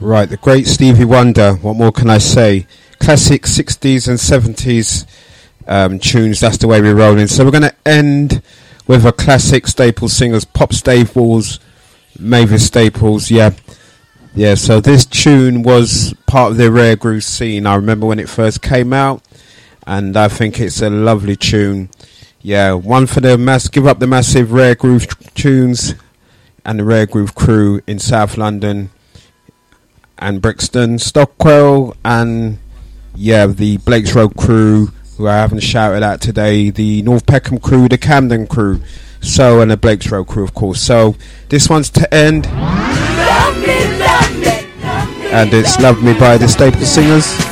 Right, the great Stevie Wonder. What more can I say? Classic 60s and 70s tunes. That's the way we're rolling. So we're going to end with a classic staple singers, pop staples, Mavis Staples. Yeah. So this tune was part of the rare groove scene. I remember when it first came out, and I think it's a lovely tune. Yeah, one for the give up the massive rare groove tunes and the rare groove crew in South London and Brixton, Stockwell, and the Blake's Road crew, who I haven't shouted out today, the North Peckham crew, the Camden crew, and the Blake's Road crew, of course. So this one's to end, and it's Love Me by the Staple Singers.